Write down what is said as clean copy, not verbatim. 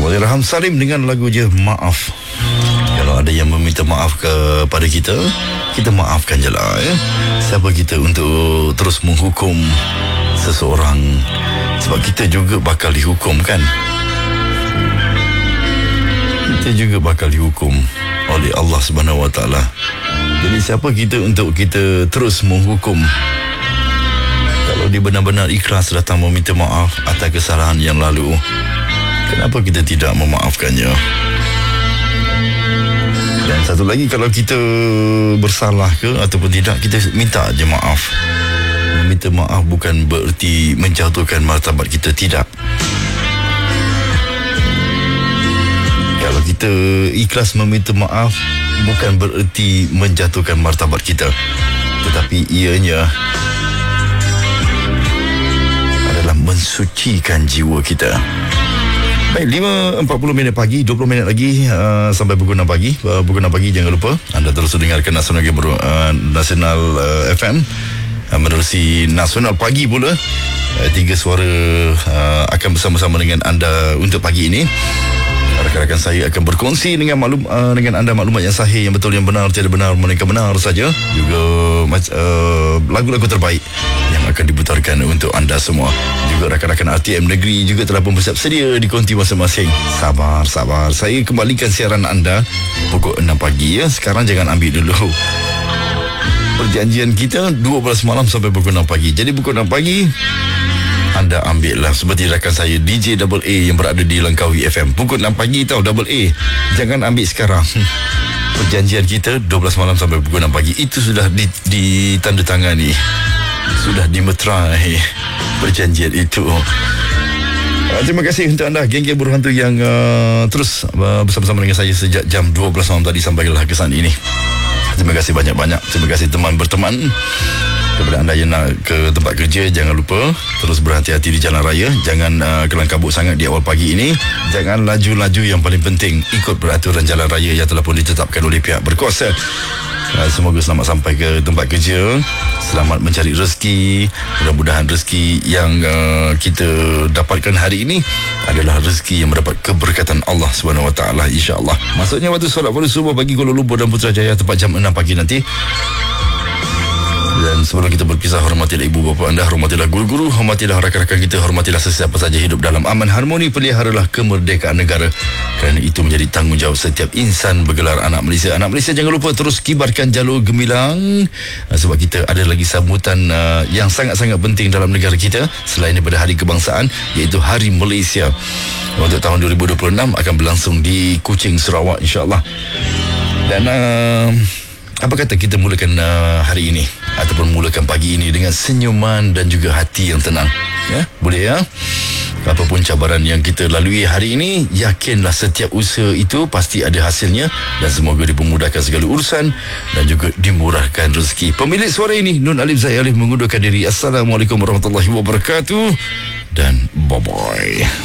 Allahyarham Salim dengan lagu je Maaf. Kalau ada yang meminta maaf kepada kita, kita maafkan je lah ya. Siapa kita untuk terus menghukum seseorang, sebab kita juga bakal dihukum kan. Kita juga bakal dihukum oleh Allah Subhanahu Wa Taala. Jadi siapa kita untuk kita terus menghukum? Kalau dia benar-benar ikhlas datang meminta maaf atas kesalahan yang lalu, kenapa kita tidak memaafkannya? Dan satu lagi, kalau kita bersalah ke ataupun tidak, kita minta je maaf. Meminta maaf bukan bererti menjatuhkan martabat kita, tidak. Kalau kita ikhlas meminta maaf, bukan bererti menjatuhkan martabat kita, tetapi ianya adalah mensucikan jiwa kita. Baik, 5.40 pagi, 20 minit lagi sampai pukul 6 pagi. Pukul 6 pagi, jangan lupa anda terus dengarkan Nasional FM menerusi Nasional Pagi pula. 3 suara akan bersama-sama dengan anda untuk pagi ini. Rakan-rakan saya akan berkongsi dengan dengan anda maklumat yang sahih, yang betul, yang benar, tiada benar, melainkan benar saja. Juga lagu-lagu terbaik yang akan diputarkan untuk anda semua. Juga rakan-rakan RTM Negeri juga telah pun bersiap sedia di konti masing-masing. Sabar. Saya kembalikan siaran anda pukul 6 pagi ya. Sekarang jangan ambil dulu. Perjanjian kita 12 malam sampai pukul 6 pagi. Jadi pukul 6 pagi anda ambil lah, seperti rakan saya DJ Double A yang berada di Langkawi FM. Pukul 6 pagi tau, Double A. Jangan ambil sekarang. Perjanjian kita 12 malam sampai pukul 6 pagi. Itu sudah ditandatangani, sudah dimeterai perjanjian itu. Terima kasih untuk anda, geng-geng buruh hantu yang terus bersama-sama dengan saya sejak jam 12 malam tadi sampailah ke saat ini. Terima kasih banyak-banyak. Terima kasih teman berteman. Kepada anda yang nak ke tempat kerja, jangan lupa terus berhati-hati di jalan raya. Jangan kelang kabut sangat di awal pagi ini. Jangan laju-laju, yang paling penting ikut peraturan jalan raya yang telah pun ditetapkan oleh pihak berkuasa. Semoga selamat sampai ke tempat kerja, selamat mencari rezeki. Mudah-mudahan rezeki yang kita dapatkan hari ini adalah rezeki yang mendapat keberkatan Allah Subhanahu Wa Taala, insya-Allah. Maksudnya waktu solat fardu subuh bagi Kuala Lumpur dan Putrajaya tepat jam 6 pagi nanti. Dan sebelum kita berpisah, hormatilah ibu bapa anda, hormatilah guru-guru, hormatilah rakan-rakan kita, hormatilah sesiapa saja hidup dalam aman harmoni, peliharalah kemerdekaan negara, kerana itu menjadi tanggungjawab setiap insan bergelar anak Malaysia. Anak Malaysia, jangan lupa terus kibarkan jalur gemilang, sebab kita ada lagi sambutan yang sangat-sangat penting dalam negara kita selain daripada Hari Kebangsaan, iaitu Hari Malaysia. Untuk tahun 2026 akan berlangsung di Kuching, Sarawak, insya-Allah. Dan apa kata kita mulakan hari ini ataupun mulakan pagi ini dengan senyuman dan juga hati yang tenang, ya? Boleh ya? Apapun cabaran yang kita lalui hari ini, yakinlah setiap usaha itu pasti ada hasilnya, dan semoga dipermudahkan segala urusan dan juga dimurahkan rezeki. Pemilik suara ini Nun Alif Zahid Alif mengundurkan diri. Assalamualaikum warahmatullahi wabarakatuh dan bye-bye.